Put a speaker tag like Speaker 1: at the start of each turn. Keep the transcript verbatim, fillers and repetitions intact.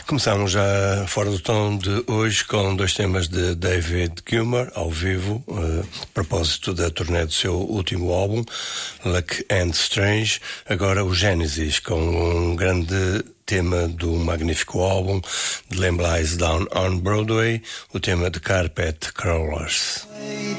Speaker 1: Começamos já fora do tom de hoje com dois temas de David Gilmour ao vivo, uh, a propósito da turnê do seu último álbum, Luck and Strange. Agora o Genesis com um grande tema do magnífico álbum The Lamb Lies Down on Broadway, o tema de Carpet Crawlers.